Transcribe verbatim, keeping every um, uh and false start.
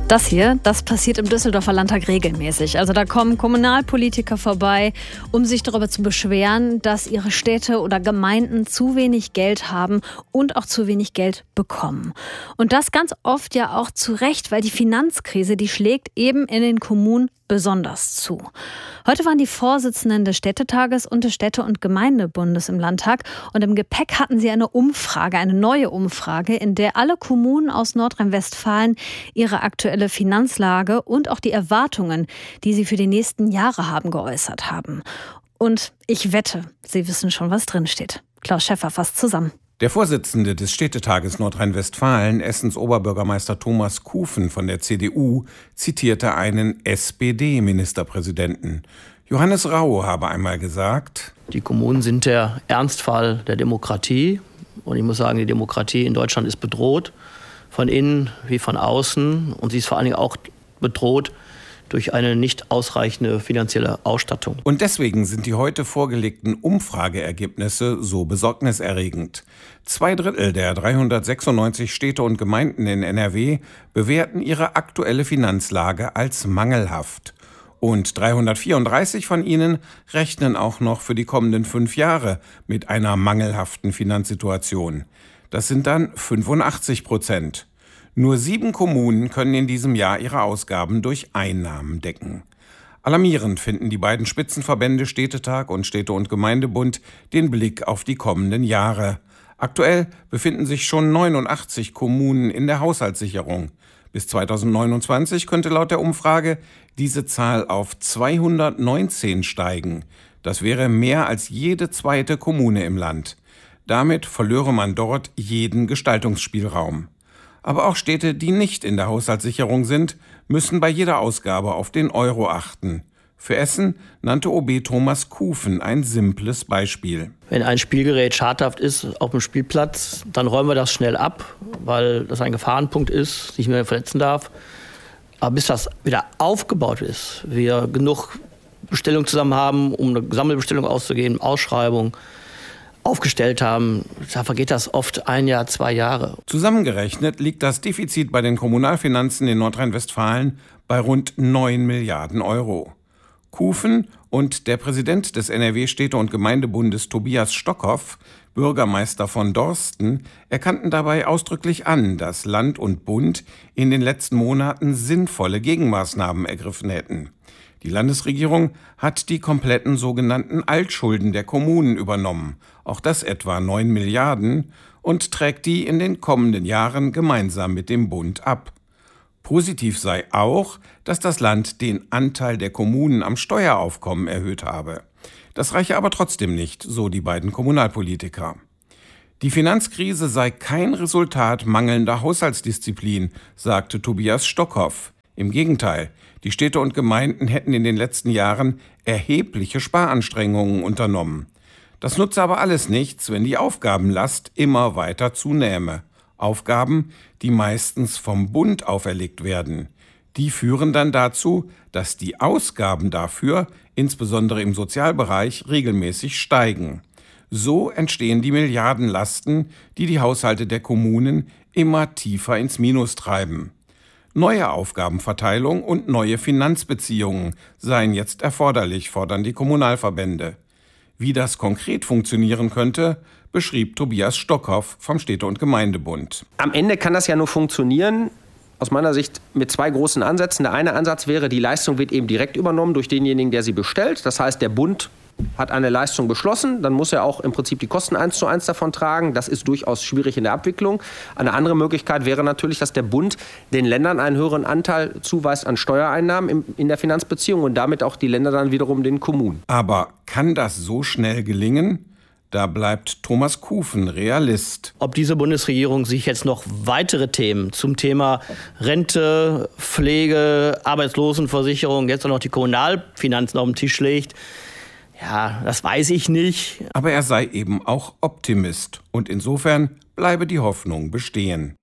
Das hier, das passiert im Düsseldorfer Landtag regelmäßig. Also da kommen Kommunalpolitiker vorbei, um sich darüber zu beschweren, dass ihre Städte oder Gemeinden zu wenig Geld haben und auch zu wenig Geld bekommen. Und das ganz oft ja auch zu Recht, weil die Finanzkrise, die schlägt eben in den Kommunen besonders zu. Heute waren die Vorsitzenden des Städtetages und des Städte- und Gemeindebundes im Landtag und im Gepäck hatten sie eine Umfrage, eine neue Umfrage, in der alle Kommunen aus Nordrhein-Westfalen ihre aktuelle Finanzlage und auch die Erwartungen, die sie für die nächsten Jahre haben, geäußert haben. Und ich wette, Sie wissen schon, was drinsteht. Klaus Schäffer fasst zusammen. Der Vorsitzende des Städtetages Nordrhein-Westfalen, Essens Oberbürgermeister Thomas Kufen von der C D U, zitierte einen S P D-Ministerpräsidenten. Johannes Rau habe einmal gesagt: Die Kommunen sind der Ernstfall der Demokratie. Und ich muss sagen, die Demokratie in Deutschland ist bedroht, von innen wie von außen. Und sie ist vor allen Dingen auch bedroht durch eine nicht ausreichende finanzielle Ausstattung. Und deswegen sind die heute vorgelegten Umfrageergebnisse so besorgniserregend. Zwei Drittel der dreihundertsechsundneunzig Städte und Gemeinden in N R W bewerten ihre aktuelle Finanzlage als mangelhaft. Und dreihundertvierunddreißig von ihnen rechnen auch noch für die kommenden fünf Jahre mit einer mangelhaften Finanzsituation. Das sind dann fünfundachtzig Prozent. Nur sieben Kommunen können in diesem Jahr ihre Ausgaben durch Einnahmen decken. Alarmierend finden die beiden Spitzenverbände Städtetag und Städte- und Gemeindebund den Blick auf die kommenden Jahre. Aktuell befinden sich schon neunundachtzig Kommunen in der Haushaltssicherung. Bis zweitausendneunundzwanzig könnte laut der Umfrage diese Zahl auf zweihundertneunzehn steigen. Das wäre mehr als jede zweite Kommune im Land. Damit verlöre man dort jeden Gestaltungsspielraum. Aber auch Städte, die nicht in der Haushaltssicherung sind, müssen bei jeder Ausgabe auf den Euro achten. Für Essen nannte O B Thomas Kufen ein simples Beispiel. Wenn ein Spielgerät schadhaft ist auf dem Spielplatz, dann räumen wir das schnell ab, weil das ein Gefahrenpunkt ist, sich nicht mehr verletzen darf. Aber bis das wieder aufgebaut ist, wir genug Bestellungen zusammen haben, um eine Sammelbestellung auszugehen, Ausschreibung aufgestellt haben, da vergeht das oft ein Jahr, zwei Jahre. Zusammengerechnet liegt das Defizit bei den Kommunalfinanzen in Nordrhein-Westfalen bei rund neun Milliarden Euro. Kufen und der Präsident des N R W Städte- und Gemeindebundes Tobias Stockhoff, Bürgermeister von Dorsten, erkannten dabei ausdrücklich an, dass Land und Bund in den letzten Monaten sinnvolle Gegenmaßnahmen ergriffen hätten. Die Landesregierung hat die kompletten sogenannten Altschulden der Kommunen übernommen, auch das etwa neun Milliarden, und trägt die in den kommenden Jahren gemeinsam mit dem Bund ab. Positiv sei auch, dass das Land den Anteil der Kommunen am Steueraufkommen erhöht habe. Das reiche aber trotzdem nicht, so die beiden Kommunalpolitiker. Die Finanzkrise sei kein Resultat mangelnder Haushaltsdisziplin, sagte Tobias Stockhoff. Im Gegenteil, die Städte und Gemeinden hätten in den letzten Jahren erhebliche Sparanstrengungen unternommen. Das nutze aber alles nichts, wenn die Aufgabenlast immer weiter zunähme. Aufgaben, die meistens vom Bund auferlegt werden. Die führen dann dazu, dass die Ausgaben dafür, insbesondere im Sozialbereich, regelmäßig steigen. So entstehen die Milliardenlasten, die die Haushalte der Kommunen immer tiefer ins Minus treiben. Neue Aufgabenverteilung und neue Finanzbeziehungen seien jetzt erforderlich, fordern die Kommunalverbände. Wie das konkret funktionieren könnte, beschrieb Tobias Stockhoff vom Städte- und Gemeindebund. Am Ende kann das ja nur funktionieren, aus meiner Sicht mit zwei großen Ansätzen. Der eine Ansatz wäre, die Leistung wird eben direkt übernommen durch denjenigen, der sie bestellt. Das heißt, der Bund hat eine Leistung beschlossen, dann muss er auch im Prinzip die Kosten eins zu eins davon tragen. Das ist durchaus schwierig in der Abwicklung. Eine andere Möglichkeit wäre natürlich, dass der Bund den Ländern einen höheren Anteil zuweist an Steuereinnahmen in der Finanzbeziehung und damit auch die Länder dann wiederum den Kommunen. Aber kann das so schnell gelingen? Da bleibt Thomas Kufen Realist. Ob diese Bundesregierung sich jetzt noch weitere Themen zum Thema Rente, Pflege, Arbeitslosenversicherung, jetzt auch noch die Kommunalfinanzen auf den Tisch legt, ja, das weiß ich nicht. Aber er sei eben auch Optimist und insofern bleibe die Hoffnung bestehen.